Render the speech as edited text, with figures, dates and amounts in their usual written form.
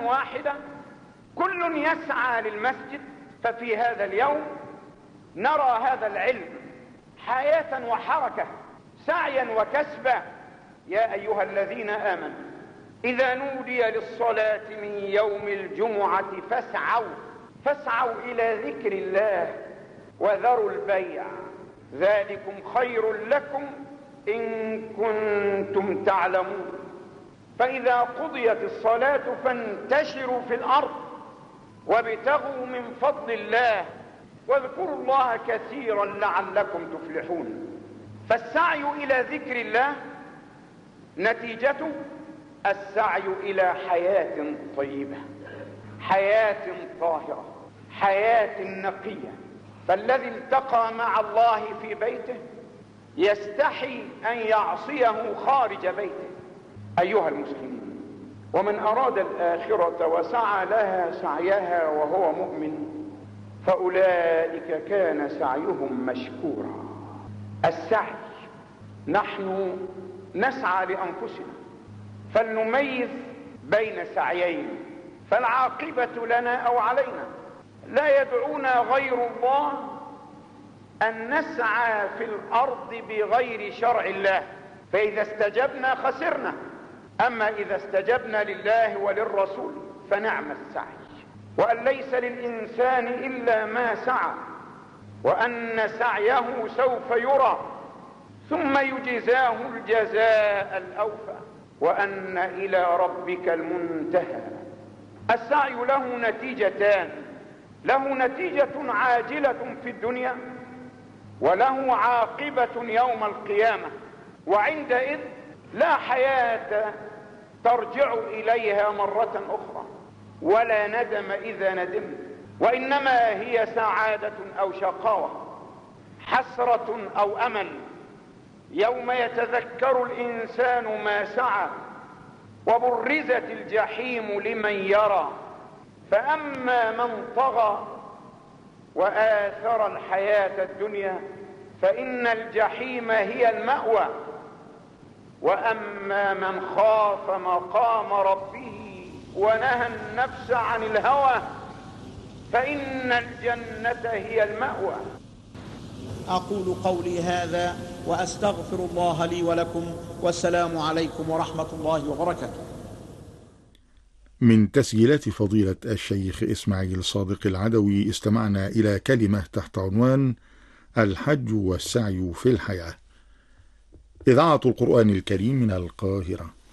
واحدة كل يسعى للمسجد. ففي هذا اليوم نرى هذا العلم حياة وحركة، سعيا وكسبا. يا أيها الذين آمنوا إذا نودي للصلاة من يوم الجمعة فاسعوا إلى ذكر الله وذروا البيع ذلكم خير لكم إن كنتم تعلمون. فإذا قضيت الصلاة فانتشروا في الأرض وابتغوا من فضل الله واذكروا الله كثيرا لعلكم تفلحون. فالسعي إلى ذكر الله نتيجته السعي إلى حياة طيبة، حياة طاهرة، حياة نقية. فالذي التقى مع الله في بيته يستحي أن يعصيه خارج بيته. أيها المسلمين، ومن أراد الآخرة وسعى لها سعيها وهو مؤمن فأولئك كان سعيهم مشكورا. السعي، نحن نسعى لأنفسنا، فلنميز بين سعيين، فالعاقبة لنا أو علينا. لا يدعونا غير الله أن نسعى في الأرض بغير شرع الله، فإذا استجبنا خسرنا، أما إذا استجبنا لله وللرسول فنعم السعي. وأن ليس للإنسان إلا ما سعى وأن سعيه سوف يرى ثم يجزاه الجزاء الأوفى وأن إلى ربك المنتهى. السعي له نتيجتان، له نتيجة عاجلة في الدنيا وله عاقبة يوم القيامة، وعندئذ لا حياة ترجع إليها مرة أخرى ولا ندم إذا ندمت، وإنما هي سعادة أو شقاوة، حسرة أو أمل، يوم يتذكر الإنسان ما سعى وبرزت الجحيم لمن يرى. فأما من طغى وآثر الحياة الدنيا فإن الجحيم هي المأوى، وأما من خاف مقام ربه ونهى النفس عن الهوى فإن الجنة هي المأوى. أقول قولي هذا وأستغفر الله لي ولكم، والسلام عليكم ورحمة الله وبركاته. من تسجيلات فضيلة الشيخ إسماعيل صادق العدوي استمعنا إلى كلمة تحت عنوان الحج والسعي في الحياة. إذاعة القرآن الكريم من القاهرة.